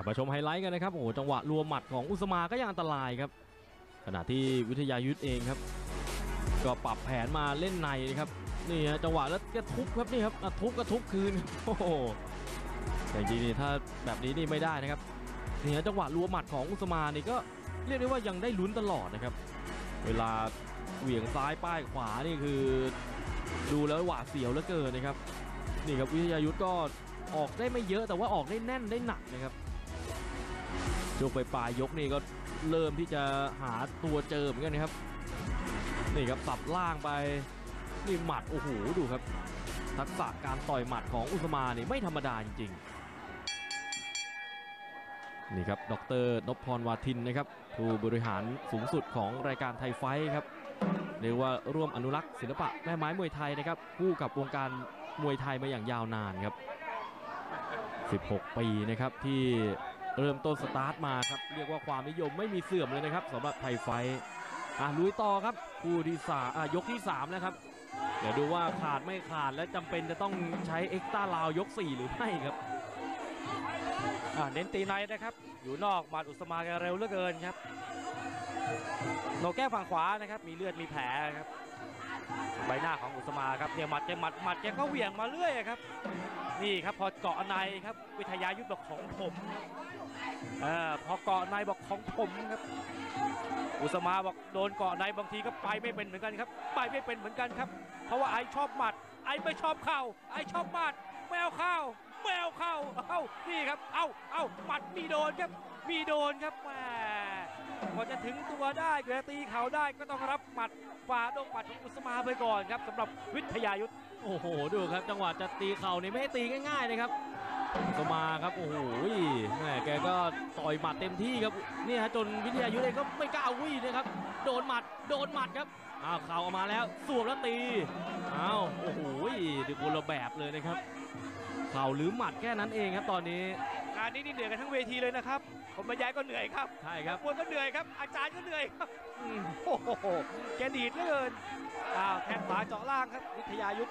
มาชมไฮไลท์กันนะครับโอ้โหจังหวะรัวหมัดของอุสมาก็ยังอันตรายครับขณะที่วิทยายุทธเองครับก็ปรับแผนมาเล่นในนะครับนี่ฮะจังหวะแล้วก็ทุบครับนี่ครับทุบก็ทุบคืนโอ้โหแต่จริงๆถ้าแบบนี้นี่ไม่ได้นะครับนี่ฮะจังหวะรัวหมัดของอุสมานี่ก็เรียกได้ว่ายังได้ลุ้นตลอดนะครับเวลาเหวี่ยงซ้ายป้ายขวานี่คือดูแล้วหวาดเสียวเหลือเกินนะครับนี่ครับวิทยายุทธก็ออกได้ไม่เยอะแต่ว่าออกได้แน่นได้หนักนะครับช่วงปลายยกนี่ก็เริ่มที่จะหาตัวเจอเหมือนกันนะครับนี่ครับสับล่างไปนี่หมัดโอ้โหดูครับทักษะการต่อยหมัดของอุสมานี่ไม่ธรรมดาจริงๆนี่ครับดร.นพพรวาทินนะครับผู้บริหารสูงสุดของรายการไทยไฟท์ครับเรียกว่าร่วมอนุรักษ์ศิลปะแม่ไม้มวยไทยนะครับคู่กับวงการมวยไทยมาอย่างยาวนานครับ16 ปีนะครับที่เริ่มต้นสตาร์ทมาครับเรียกว่าความนิยมไม่มีเสื่อมเลยนะครับสำหรับไทยไฟท์ลุยต่อครับคู่ที่3ยกที่3นะครับเดี๋ยวดูว่าขาดไม่ขาดและจำเป็นจะต้องใช้เอ็กซ์ต้าราวยก4หรือไม่ครับเน้นตีในนะครับอยู่นอกหมัดอุสมาแกเร็วเหลือเกินครับโหนกแก้มฝั่งขวานะครับมีเลือดมีแผลครับใบหน้าของอุสมาครับเนี่ยหมัดแกก็เหวี่ยงมาเรื่อยครับนี่ครับพอเกาะในครับวิทยายุทธบอกของผมพอเกาะในบอกของผมครับอุสมาบอกโดนเกาะในบางทีก็ไปไม่เป็นเหมือนกันครับไปไม่เป็นเหมือนกันครับเพราะว่าไอชอบหมัดไอไม่ชอบเข่าไอชอบหมัดไม่เอาเข่านี่ครับเอาหมัดมีโดนครับมีโดนครับแหมพอจะถึงตัวได้เกิดตีเข่าได้ก็ต้องรับหมัดฝ่าดงหมัดของอุสมาไปก่อนครับสำหรับวิทยายุทธโอ้โหดูครับจังหวะจะตีเข่านี่ไม่ให้ตีง่ายๆเลยครับอุสมาครับโอ้โหแม่แกก็ต่อยหมัดเต็มที่ครับนี่ฮะจนวิทยายุทธเองก็ไม่กล้าวิ่งนะครับโดนหมัดครับเข่าออกมาแล้วสวมแล้วตีโอ้โหดูคนละแบบเลยนะครับเข่าหรือหมัดแค่นั้นเองครับตอนนี้งานนี้นี่เหนื่อยกันทั้งเวทีเลยนะครับผมบรรยายก็เหนื่อยครับใช่ครับมวยก็เหนื่อยครับอาจารย์ก็เหนื่อยครับโอ้โหแกดีดเหลือเกินแทงขวาเจาะล่างครับวิทยายุทธ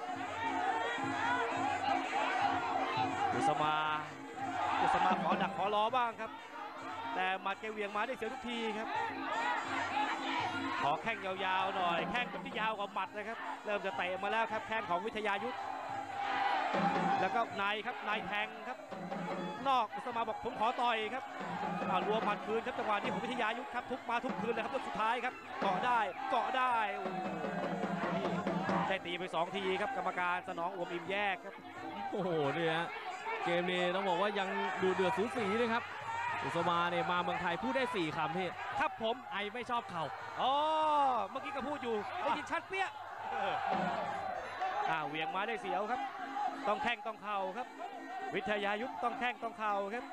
อุสมาขอดักขอล้อบ้างครับแต่หมัดแกเวียงมาได้เสียทุกทีครับขอแข้งยาวๆหน่อยแข้งแบบที่ยาวกว่าหมัดนะครับเริ่มจะเตะมาแล้วครับแข้งของวิทยายุทธแล้วก็ในครับในแทงครับนอกอุสมาบอกผมขอต่อยครับรวมหมัดคืนครับจังหวะนี้ของวิทยายุทธครับทุกมาทุกคืนเลยครับยกสุดท้ายครับเกาะได้ได้ตีไป2 ทีครับกรรมการสนองอวมอิ่มแยกครับโอ้โหเนี่ยเกมนี้ต้องบอกว่ายังดูเดือดสูสีนะครับอุสมาเนี่ยมาเมืองไทยพูดได้4 คำพี่ครับผมไอไม่ชอบเข่าเมื่อกี้ก็พูดอยู่ได้ยินชัดเปี้ยเหวี่ยงมาได้เสียวครับต้องแข้งต้องเข่าครับวิทยายุทธต้องแข้งต้องเข่าครับ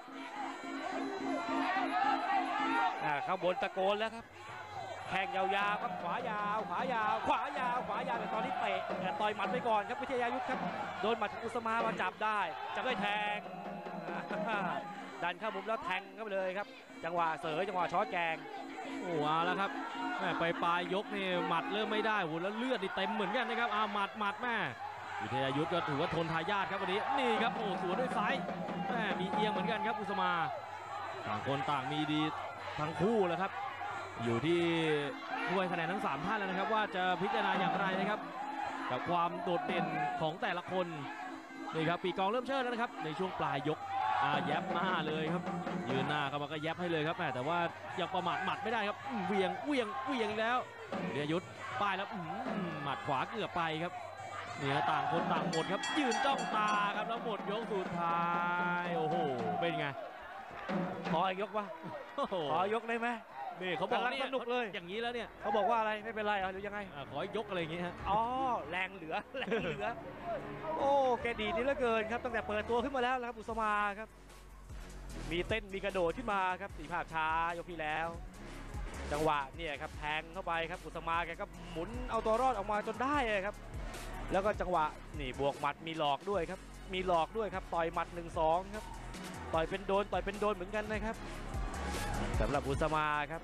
ข้างบนตะโกนแล้วครับแข้งยาวๆครับขวายาวแต่ตอนนี้เตะต่อยหมัดไปก่อนครับวิทยายุทธครับโดนหมัดอุสมามาจับได้แทงดันเข้ามุมแล้วแทงเข้าไปเลยครับจังหวะเสยจังหวะช้อนแกงเอาแล้วครับไปปลายยกนี่หมัดเริ่มไม่ได้แล้วเลือดนี่เต็มเหมือนกันนะครับหมัดแม่วิทยายุทธก็ถือว่าทนทายาทครับวันนี้นี่ครับสวนด้วยซ้ายมีเอียงเหมือนกันครับอุสมาต่างคนต่างมีดีทั้งคู่แล้วครับอยู่ที่ด้วยคะแนนทั้ง3 ท่านแล้วนะครับว่าจะพิจารณาอย่างไรนะครับกับความโดดเด่นของแต่ละคนนี่ครับปีกองเริ่มเชิดแล้วนะครับในช่วงปลายยกแยบหน้าเลยครับยืนหน้าเข้ามาก็แยบให้เลยครับแต่ว่ายังประมาทหมัดไม่ได้ครับเวียงแล้ววิทยายุทธป้ายแล้วหมัดขวาเกือบไปครับเนี่ยต่างคนต่างหมดครับยืนจ้องตาครับแล้วหมดยกสุดท้ายโอ้โหเป็นไงขออีกยกวะขอยกได้ไหมนี่เขาบอกสนุกเลยอย่างนี้แล้วเนี่ยเขาบอกว่าอะไรไม่เป็นไรหรือยังไงขอยกอะไรอย่างงี้ฮะแรงเหลือโอ้แกดีนี่เหลือเกินครับตั้งแต่เปิดตัวขึ้นมาแล้วครับอุสมาครับมีเต้นมีกระโดดขึ้นมาครับตีภาพช้ายกที่แล้วจังหวะเนี่ยครับแทงเข้าไปครับอุสมาแกก็หมุนเอาตัวรอดออกมาจนได้ครับแล้วก็จังหวะนี่บวกหมัดมีหลอกด้วยครับต่อยหมัด 1-2 ครับต่อยเป็นโดนเหมือนกันนะครับสำหรับอุสมาครับ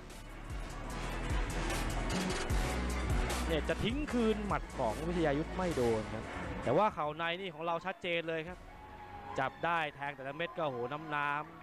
เนี่ยจะทิ้งคืนหมัดของวิทยายุทธไม่โดนครับแต่ว่าเข่าในนี่ของเราชัดเจนเลยครับจับได้แทงแต่ละเม็ดก็โหน้ำ